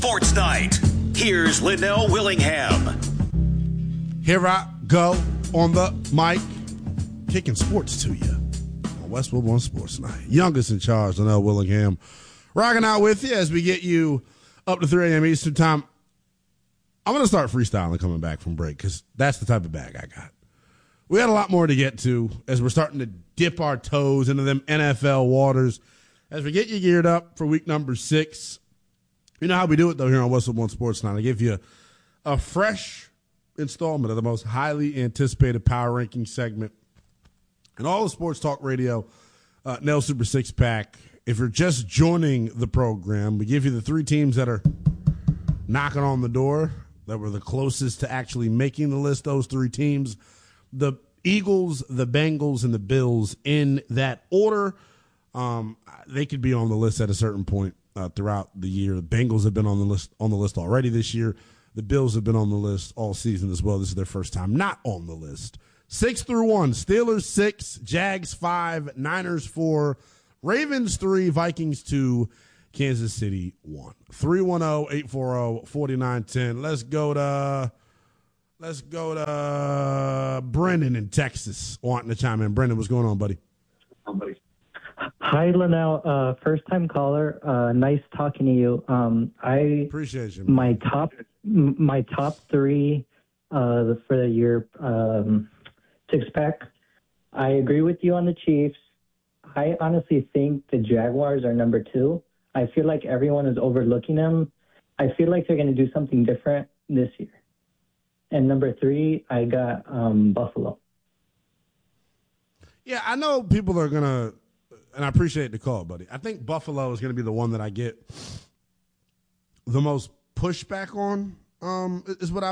Sports Night. Here's Linnell Willingham. Here I go on the mic, kicking sports to you on Westwood One Sports Night. Youngest in charge, Linnell Willingham, rocking out with you as we get you up to 3 a.m. Eastern time. I'm going to start freestyling coming back from break because that's the type of bag I got. We had a lot more to get to as we're starting to dip our toes into them NFL waters as we get you geared up for week number 6. You know how we do it, though, here on Westwood One Sports Night. I give you a fresh installment of the most highly anticipated power ranking segment in all of sports talk radio, Nell Super Six Pack. If you're just joining the program, we give you the 3 teams that are knocking on the door, that were the closest to actually making the list. Those 3 teams, the Eagles, the Bengals, and the Bills in that order. They could be on the list at a certain point throughout the year. The Bengals have been on the list already this year. The Bills have been on the list all season as well. This is their first time not on the list. 6 through 1, Steelers 6, Jags 5, Niners 4, Ravens 3, Vikings 2, Kansas City 1. 310-840-4910. Let's go to Brendan in Texas wanting to chime in. Brendan, what's going on, buddy? Hi, Linnell. First-time caller. Nice talking to you. I appreciate you. Man. My top 3 for the year six-pack. I agree with you on the Chiefs. I honestly think the Jaguars are number 2. I feel like everyone is overlooking them. I feel like they're going to do something different this year. And number 3, I got Buffalo. Yeah, I know people are going to, and I appreciate the call, buddy. I think Buffalo is going to be the one that I get the most pushback on, is what I